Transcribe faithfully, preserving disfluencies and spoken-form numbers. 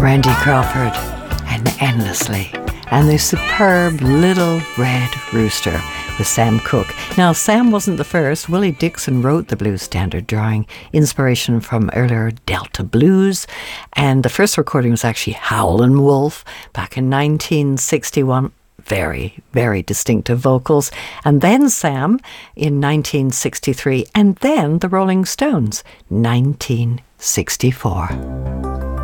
Randy Crawford and Endlessly, and the superb Little Red Rooster with Sam Cooke. Now, Sam wasn't the first. Willie Dixon wrote the blues standard, drawing inspiration from earlier Delta blues, and the first recording was actually Howlin' Wolf back in nineteen sixty-one. Very, very distinctive vocals. And then Sam in nineteen sixty-three, and then the Rolling Stones, nineteen sixty-four.